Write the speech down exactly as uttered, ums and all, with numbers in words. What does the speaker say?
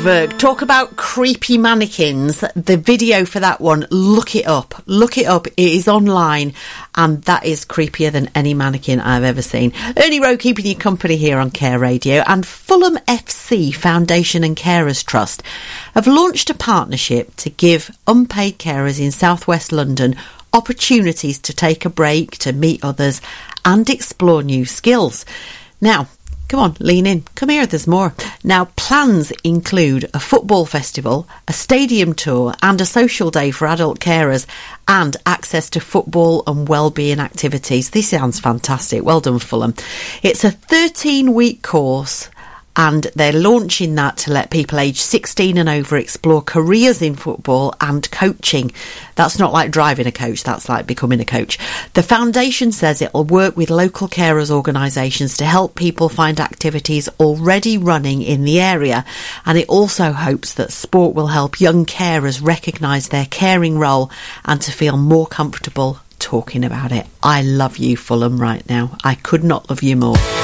Verk. Talk about creepy mannequins. The video for that one, look it up. Look it up. It is online, and that is creepier than any mannequin I've ever seen. Ernie Rowe keeping you company here on Care Radio, and Fulham F C Foundation and Carers Trust have launched a partnership to give unpaid carers in South West London opportunities to take a break, to meet others and explore new skills. Now, come on, lean in. Come here, there's more. Now, plans include a football festival, a stadium tour and a social day for adult carers, and access to football and wellbeing activities. This sounds fantastic. Well done, Fulham. It's a thirteen-week course, and they're launching that to let people aged sixteen and over explore careers in football and coaching. That's not like driving a coach, that's like becoming a coach. The foundation says it'll work with local carers organisations to help people find activities already running in the area, and it also hopes that sport will help young carers recognise their caring role and to feel more comfortable talking about it. I love you, Fulham, right now. I could not love you more.